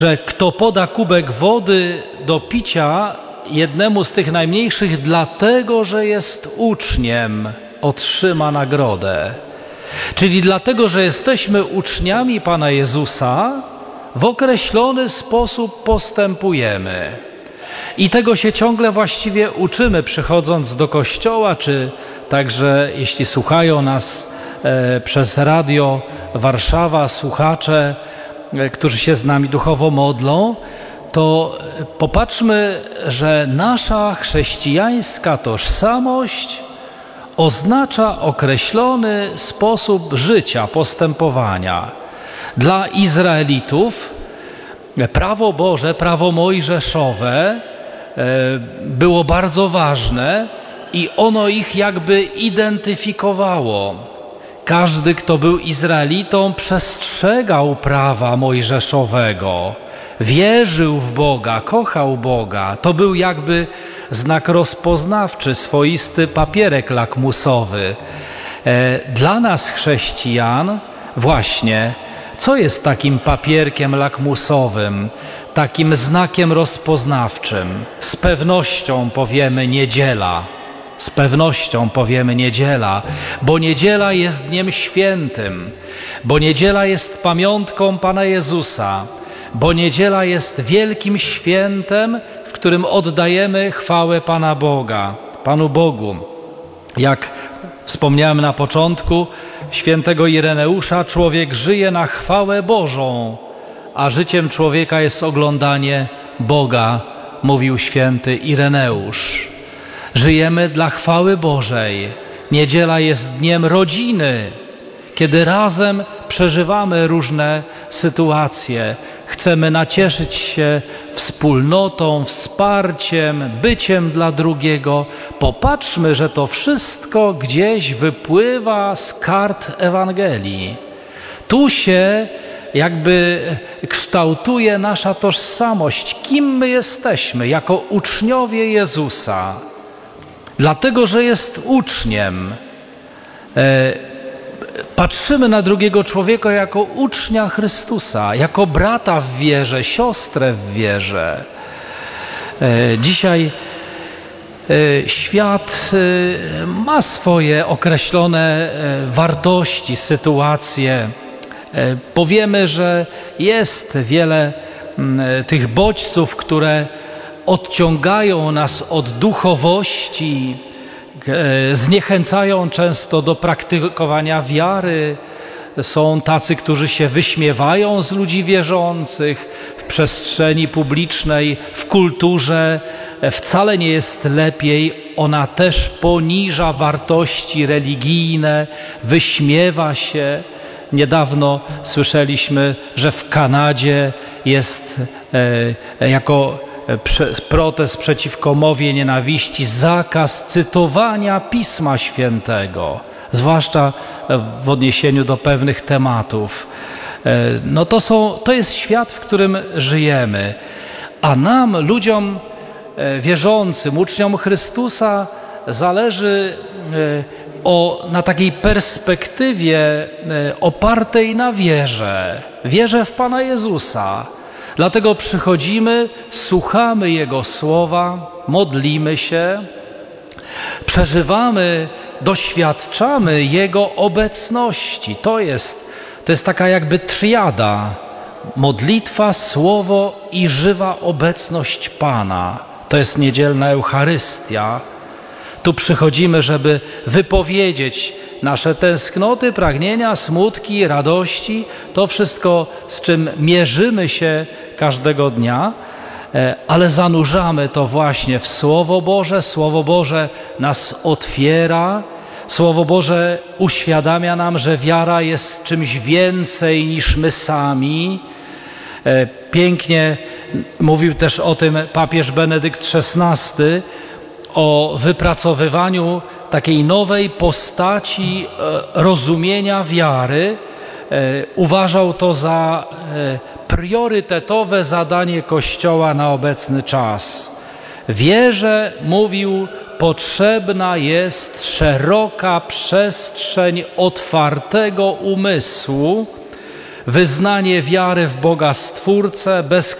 że kto poda kubek wody do picia jednemu z tych najmniejszych, dlatego że jest uczniem, otrzyma nagrodę. Czyli dlatego, że jesteśmy uczniami Pana Jezusa, w określony sposób postępujemy. I tego się ciągle właściwie uczymy, przychodząc do kościoła, czy także jeśli słuchają nas przez Radio Warszawa słuchacze, którzy się z nami duchowo modlą, to popatrzmy, że nasza chrześcijańska tożsamość oznacza określony sposób życia, postępowania. Dla Izraelitów prawo Boże, prawo mojżeszowe było bardzo ważne i ono ich jakby identyfikowało. Każdy, kto był Izraelitą, przestrzegał prawa mojżeszowego, wierzył w Boga, kochał Boga. To był jakby znak rozpoznawczy, swoisty papierek lakmusowy. Dla nas chrześcijan właśnie, co jest takim papierkiem lakmusowym, takim znakiem rozpoznawczym? Z pewnością powiemy niedziela. Z pewnością powiemy niedziela, bo niedziela jest dniem świętym, bo niedziela jest pamiątką Pana Jezusa, bo niedziela jest wielkim świętem, w którym oddajemy chwałę Pana Boga, Panu Bogu. Jak wspomniałem na początku świętego Ireneusza, człowiek żyje na chwałę Bożą, a życiem człowieka jest oglądanie Boga, mówił święty Ireneusz. Żyjemy dla chwały Bożej. Niedziela jest dniem rodziny, kiedy razem przeżywamy różne sytuacje. Chcemy nacieszyć się wspólnotą, wsparciem, byciem dla drugiego. Popatrzmy, że to wszystko gdzieś wypływa z kart Ewangelii. Tu się jakby kształtuje nasza tożsamość, kim my jesteśmy jako uczniowie Jezusa. Dlatego, że jest uczniem. Patrzymy na drugiego człowieka jako ucznia Chrystusa, jako brata w wierze, siostrę w wierze. Dzisiaj świat ma swoje określone wartości, sytuacje. Powiemy, że jest wiele tych bodźców, które odciągają nas od duchowości, zniechęcają często do praktykowania wiary. Są tacy, którzy się wyśmiewają z ludzi wierzących w przestrzeni publicznej, w kulturze. Wcale nie jest lepiej. Ona też poniża wartości religijne, wyśmiewa się. Niedawno słyszeliśmy, że w Kanadzie jest jako protest przeciwko mowie nienawiści zakaz cytowania Pisma Świętego, zwłaszcza w odniesieniu do pewnych tematów. No to jest świat, w którym żyjemy, a nam, ludziom wierzącym, uczniom Chrystusa, zależy na takiej perspektywie opartej na wierze w Pana Jezusa. Dlatego przychodzimy, słuchamy Jego słowa, modlimy się, przeżywamy, doświadczamy Jego obecności. To jest taka jakby triada. Modlitwa, słowo i żywa obecność Pana. To jest niedzielna Eucharystia. Tu przychodzimy, żeby wypowiedzieć nasze tęsknoty, pragnienia, smutki, radości, to wszystko, z czym mierzymy się każdego dnia, ale zanurzamy to właśnie w Słowo Boże. Słowo Boże nas otwiera, Słowo Boże uświadamia nam, że wiara jest czymś więcej niż my sami. Pięknie mówił też o tym papież Benedykt XVI, o wypracowywaniu takiej nowej postaci rozumienia wiary. Uważał to za priorytetowe zadanie Kościoła na obecny czas. Wierze, mówił, potrzebna jest szeroka przestrzeń otwartego umysłu, wyznanie wiary w Boga Stwórcę, bez